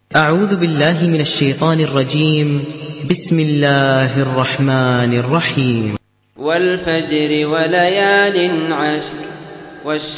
أعوذ بالله من الشيطان الرجيم. بسم الله الرحمن الرحيم. والفجر وليال عشر